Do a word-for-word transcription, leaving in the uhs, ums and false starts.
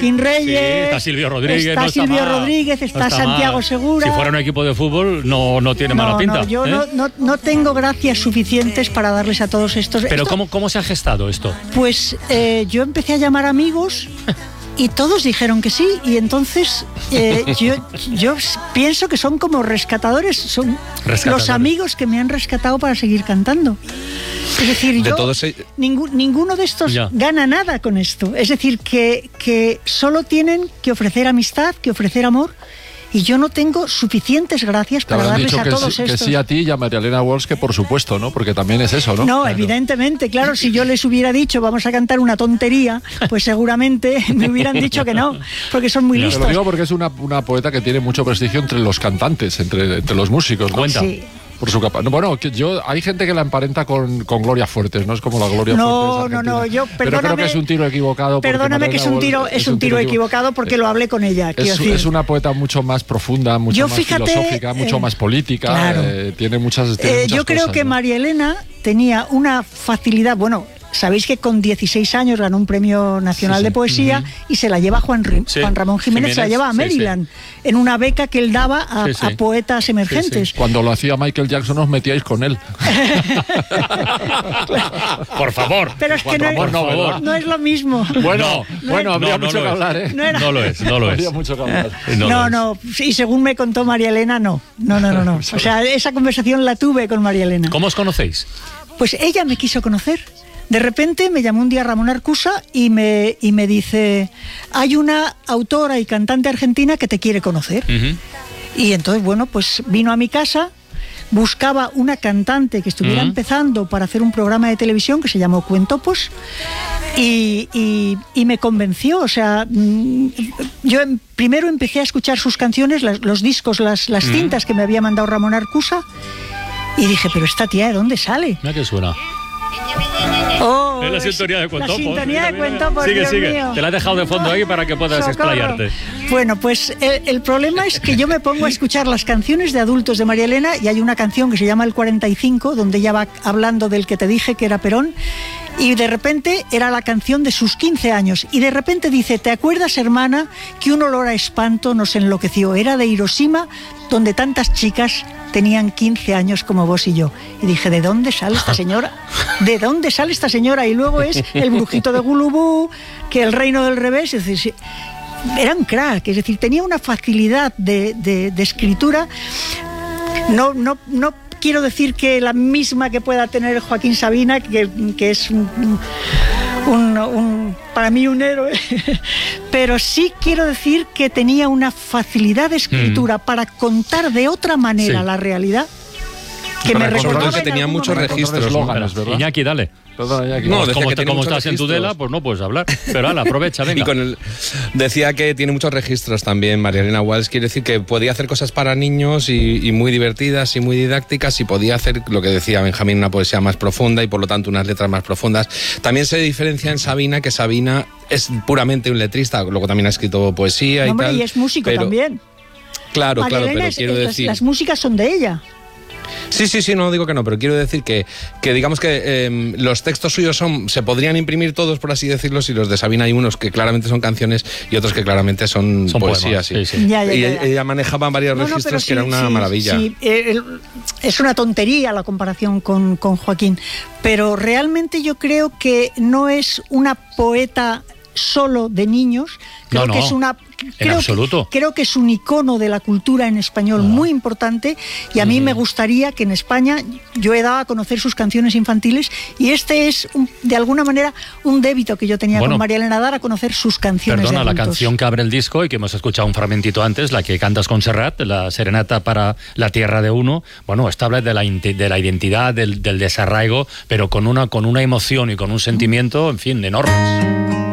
Joaquín Reyes, sí, está Silvio Rodríguez, está no Silvio está mal, Rodríguez, está, no está Santiago mal. Segura. Si fuera un equipo de fútbol, no, no tiene no, mala pinta. No, yo ¿eh? no, no, no tengo gracias suficientes para darles a todos estos. Pero esto, ¿cómo, ¿cómo se ha gestado esto? Pues eh, yo empecé a llamar amigos y todos dijeron que sí, y entonces eh, yo, yo pienso que son como rescatadores, son rescatadores. Los amigos que me han rescatado para seguir cantando. Es decir, de yo, todos se... ningú, ninguno de estos ya. gana nada con esto. Es decir, que, que solo tienen que ofrecer amistad, que ofrecer amor. Y yo no tengo suficientes gracias para darles dicho a que todos sí, estos. que sí a ti y a María Elena Walsh, que por supuesto, ¿no? Porque también es eso, ¿no? No, claro. Evidentemente, claro, si yo les hubiera dicho vamos a cantar una tontería, pues seguramente me hubieran dicho que no, porque son muy Te listos. lo digo porque es una, una poeta que tiene mucho prestigio entre los cantantes, entre, entre los músicos, ¿no? Cuenta. Sí. Por su capa. No, bueno, que yo hay gente que la emparenta con, con Gloria Fuertes, ¿no? Es como la Gloria No, Fuertes no, argentina. no, yo, Pero creo perdóname, que es un tiro equivocado. porque Perdóname que es un tiro, Marielena es un tiro equivocado porque lo hablé con ella. quiero Es, decir. es una poeta mucho más profunda, mucho Yo, más fíjate, filosófica, mucho eh, más política. claro. eh, tiene muchas, tiene Eh, muchas yo creo cosas, que ¿no? María Elena tenía una facilidad, bueno, sabéis que con dieciséis años ganó un premio nacional Sí, sí. de poesía uh-huh. y se la lleva Juan, Ri- Sí, Juan Ramón Jiménez, Jiménez, se la lleva a sí, Maryland, sí. en una beca que él daba a, Sí, sí. a poetas emergentes. Sí, sí. Cuando lo hacía Michael Jackson os metíais con él. Por favor. Pero es que Juan no, Ramón, es, no, ¿verdad? no es lo mismo. Bueno, No, bueno, no, habría no, mucho no que es. hablar, ¿eh? No era- No lo es, no lo es. Habría mucho que hablar. No, No, lo no, es. y según me contó María Elena, no. No, no, no, no. O sea, esa conversación la tuve con María Elena. ¿Cómo os conocéis? Pues ella me quiso conocer. De repente me llamó un día Ramón Arcusa y me, y me dice, hay una autora y cantante argentina que te quiere conocer. Uh-huh. Y entonces, bueno, pues vino a mi casa, buscaba una cantante que estuviera Uh-huh. empezando para hacer un programa de televisión que se llamó Cuentopos y, y, y me convenció. O sea, mm, yo em- primero empecé a escuchar sus canciones, las- los discos, las, las Uh-huh. cintas que me había mandado Ramón Arcusa y dije, pero esta tía, ¿de dónde sale? Mira que suena. Oh, Es la sintonía de Cuentopos. La sintonía Mira, de mira, Cuentopos, Sigue, Dios sigue. mío. Te la he dejado de fondo ahí para que puedas Socorro. explayarte. Bueno, pues el, el problema es que yo me pongo a escuchar las canciones de adultos de María Elena y hay una canción que se llama El cuarenta y cinco, donde ella va hablando del que te dije que era Perón, y de repente era la canción de sus quince años, y de repente dice, ¿te acuerdas, hermana, que un olor a espanto nos enloqueció? Era de Hiroshima, donde tantas chicas tenían quince años como vos y yo. Y dije, ¿de dónde sale esta señora? ¿De dónde sale esta señora? Y luego es El brujito de Gulubú, que El reino del revés. Es decir, era un crack, es decir, tenía una facilidad de, de, de escritura. No, no, no quiero decir que la misma que pueda tener Joaquín Sabina, que, que es un, un, un, para mí un héroe, pero sí quiero decir que tenía una facilidad de escritura mm. para contar de otra manera sí. la realidad. Que para me recordaba que tenía muchos momento. registros. Eslóganes, ¿verdad? Iñaki, dale. Perdona, Iñaki. No, Pues decía como, que te, tiene como muchos estás en registros. Tudela, pues no puedes hablar. Pero ala, aprovecha, venga. Y con el, decía que tiene muchos registros también María Elena Walsh, quiere decir que podía hacer cosas para niños y, y muy divertidas y muy didácticas, y podía hacer lo que decía Benjamín, una poesía más profunda y por lo tanto unas letras más profundas. También se diferencia en Sabina, que Sabina es puramente un letrista, luego también ha escrito poesía no, y hombre, tal. y es músico pero, también. Claro, María claro, Elena pero es, quiero las, decir... las músicas son de ella. Sí, sí, sí, no digo que no, pero quiero decir que, que digamos que eh, los textos suyos son, se podrían imprimir todos, por así decirlo, si los de Sabina hay unos que claramente son canciones y otros que claramente son, son poesías. Poemas, sí. Sí, sí. Ya, ya, y ya, ella, ya. ella manejaba varios No, no, registros pero que sí, era una sí, maravilla. Sí, eh, el- es una tontería la comparación con, con Joaquín, pero realmente yo creo que no es una poeta solo de niños, creo No, que no, es una en creo absoluto. Que, creo que es un icono de la cultura en español No. muy importante, y a mí me gustaría que en España, yo he dado a conocer sus canciones infantiles, y este es un- de alguna manera un débito que yo tenía Bueno, con María Elena, dar a conocer sus canciones. Perdona, de la adultos. canción que abre el disco y que hemos escuchado un fragmentito antes, la que cantas con Serrat, la serenata para la tierra de uno, bueno, esta habla de la, inte- de la identidad, del, del desarraigo, pero con una, con una emoción y con un sentimiento, en fin, enormes.